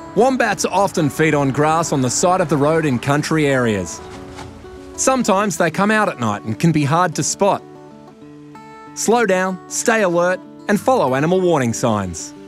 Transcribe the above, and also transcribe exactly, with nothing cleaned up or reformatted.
Wombats often feed on grass on the side of the road in country areas. Sometimes they come out at night and can be hard to spot. Slow down, stay alert, and follow animal warning signs.